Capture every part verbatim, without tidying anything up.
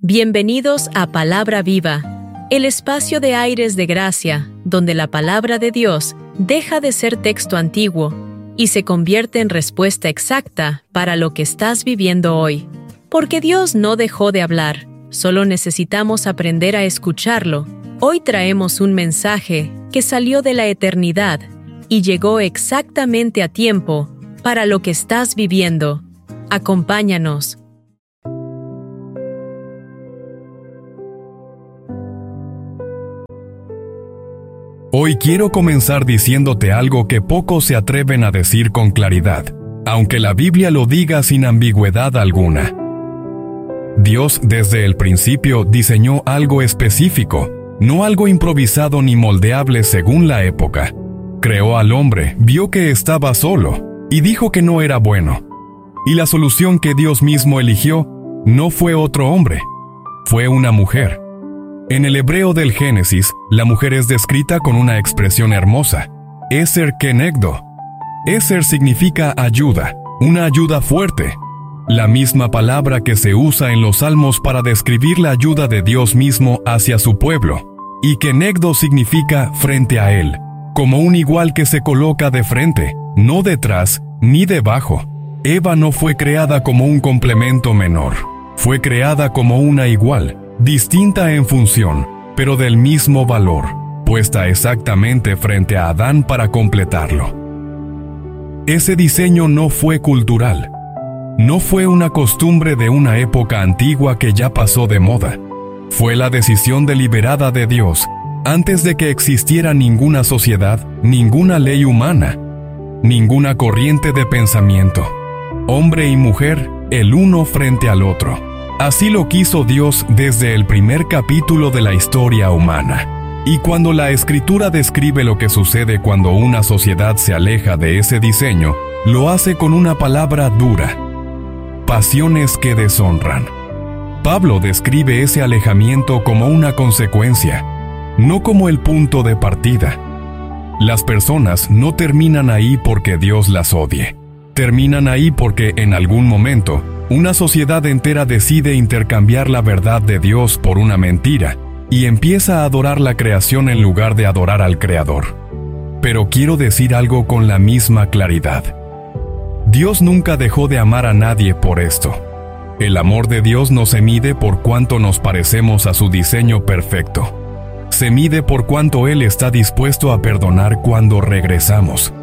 Bienvenidos a Palabra Viva, el espacio de aires de gracia, donde la palabra de Dios deja de ser texto antiguo y se convierte en respuesta exacta para lo que estás viviendo hoy. Porque Dios no dejó de hablar, solo necesitamos aprender a escucharlo. Hoy traemos un mensaje que salió de la eternidad y llegó exactamente a tiempo para lo que estás viviendo. Acompáñanos. Hoy quiero comenzar diciéndote algo que pocos se atreven a decir con claridad, aunque la Biblia lo diga sin ambigüedad alguna. Dios desde el principio diseñó algo específico, no algo improvisado ni moldeable según la época. Creó al hombre, vio que estaba solo, y dijo que no era bueno. Y la solución que Dios mismo eligió no fue otro hombre, fue una mujer. En el hebreo del Génesis, la mujer es descrita con una expresión hermosa, Eser Kenegdo. Eser significa ayuda, una ayuda fuerte, la misma palabra que se usa en los Salmos para describir la ayuda de Dios mismo hacia su pueblo, y Kenegdo significa frente a él, como un igual que se coloca de frente, no detrás ni debajo. Eva no fue creada como un complemento menor, fue creada como una igual, distinta en función, pero del mismo valor, puesta exactamente frente a Adán para completarlo. Ese diseño no fue cultural, no fue una costumbre de una época antigua que ya pasó de moda. Fue la decisión deliberada de Dios, antes de que existiera ninguna sociedad, ninguna ley humana, ninguna corriente de pensamiento. Hombre y mujer, el uno frente al otro. Así lo quiso Dios desde el primer capítulo de la historia humana. Y cuando la Escritura describe lo que sucede cuando una sociedad se aleja de ese diseño, lo hace con una palabra dura: pasiones que deshonran. Pablo describe ese alejamiento como una consecuencia, no como el punto de partida. Las personas no terminan ahí porque Dios las odie. Terminan ahí porque, en algún momento, una sociedad entera decide intercambiar la verdad de Dios por una mentira y empieza a adorar la creación en lugar de adorar al Creador. Pero quiero decir algo con la misma claridad. Dios nunca dejó de amar a nadie por esto. El amor de Dios no se mide por cuánto nos parecemos a su diseño perfecto. Se mide por cuánto Él está dispuesto a perdonar cuando regresamos.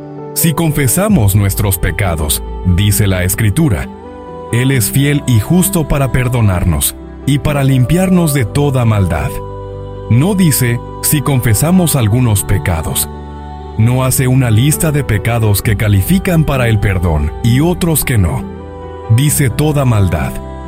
Si confesamos nuestros pecados, dice la Escritura, Él es fiel y justo para perdonarnos y para limpiarnos de toda maldad. No dice si confesamos algunos pecados. No hace una lista de pecados que califican para el perdón y otros que no. Dice toda maldad.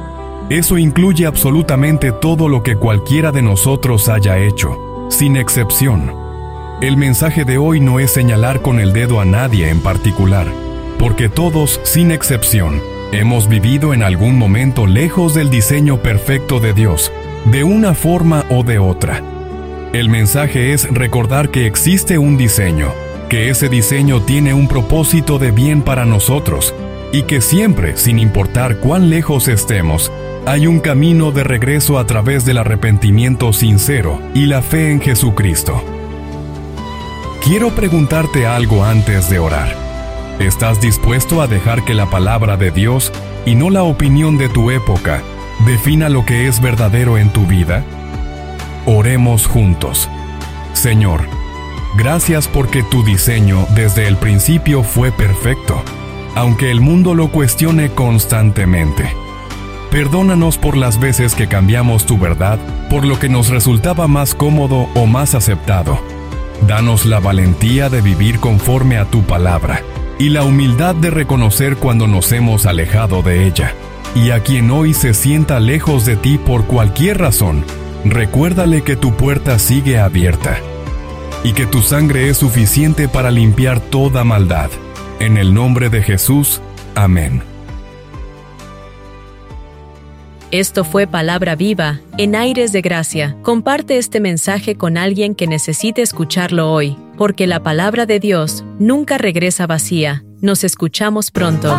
Eso incluye absolutamente todo lo que cualquiera de nosotros haya hecho, sin excepción. El mensaje de hoy no es señalar con el dedo a nadie en particular, porque todos, sin excepción, hemos vivido en algún momento lejos del diseño perfecto de Dios, de una forma o de otra. El mensaje es recordar que existe un diseño, que ese diseño tiene un propósito de bien para nosotros, y que siempre, sin importar cuán lejos estemos, hay un camino de regreso a través del arrepentimiento sincero y la fe en Jesucristo. Quiero preguntarte algo antes de orar. ¿Estás dispuesto a dejar que la palabra de Dios, y no la opinión de tu época, defina lo que es verdadero en tu vida? Oremos juntos. Señor, gracias porque tu diseño desde el principio fue perfecto, aunque el mundo lo cuestione constantemente. Perdónanos por las veces que cambiamos tu verdad por lo que nos resultaba más cómodo o más aceptado. Danos la valentía de vivir conforme a tu palabra y la humildad de reconocer cuando nos hemos alejado de ella. Y a quien hoy se sienta lejos de ti por cualquier razón, recuérdale que tu puerta sigue abierta y que tu sangre es suficiente para limpiar toda maldad. En el nombre de Jesús, amén. Esto fue Palabra Viva, en aires de gracia. Comparte este mensaje con alguien que necesite escucharlo hoy, porque la palabra de Dios nunca regresa vacía. Nos escuchamos pronto.